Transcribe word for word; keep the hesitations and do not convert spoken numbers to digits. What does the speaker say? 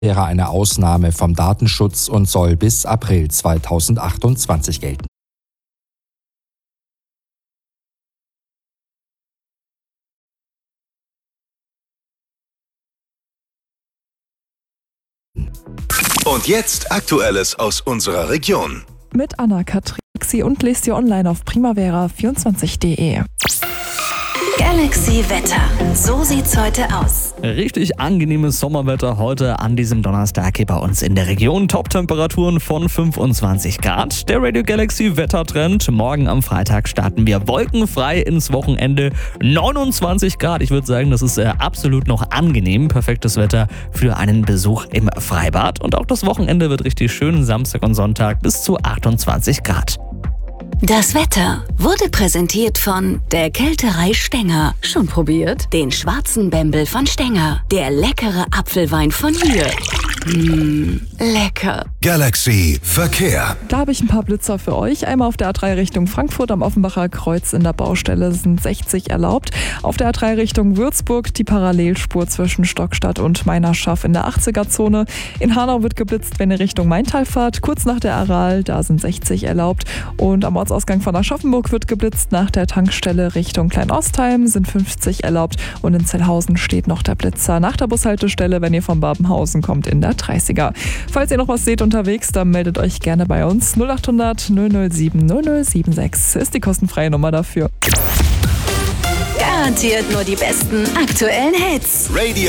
wäre eine Ausnahme vom Datenschutz und soll bis April zweitausendachtundzwanzig gelten. Und jetzt Aktuelles aus unserer Region. Mit Anna-Kathrin und lest ihr online auf primavera vierundzwanzig punkt de. Galaxy Wetter. So sieht's heute aus. Richtig angenehmes Sommerwetter heute an diesem Donnerstag hier bei uns in der Region. Top-Temperaturen von fünfundzwanzig Grad. Der Radio Galaxy Wettertrend. Morgen am Freitag starten wir wolkenfrei ins Wochenende. neunundzwanzig Grad. Ich würde sagen, das ist äh, absolut noch angenehm. Perfektes Wetter für einen Besuch im Freibad. Und auch das Wochenende wird richtig schön. Samstag und Sonntag bis zu achtundzwanzig Grad. Das Wetter wurde präsentiert von der Kälterei Stenger. Schon probiert? Den schwarzen Bembel von Stenger. Der leckere Apfelwein von hier. Mmh, lecker. Galaxy Verkehr. Da habe ich ein paar Blitzer für euch. Einmal auf der A drei Richtung Frankfurt am Offenbacher Kreuz in der Baustelle sind sechzig erlaubt. Auf der A drei Richtung Würzburg die Parallelspur zwischen Stockstadt und Meinerschaff in der achtziger-Zone. In Hanau wird geblitzt, wenn ihr Richtung Maintal fahrt. Kurz nach der Aral, da sind sechzig erlaubt. Und am Ortsausgang von Aschaffenburg wird geblitzt. Nach der Tankstelle Richtung Kleinostheim sind fünfzig erlaubt. Und in Zellhausen steht noch der Blitzer nach der Bushaltestelle, wenn ihr von Babenhausen kommt, in der dreißiger. Falls ihr noch was seht unterwegs, dann meldet euch gerne bei uns. null achthundert null null sieben null null sieben sechs ist die kostenfreie Nummer dafür. Garantiert nur die besten aktuellen Hits. Radio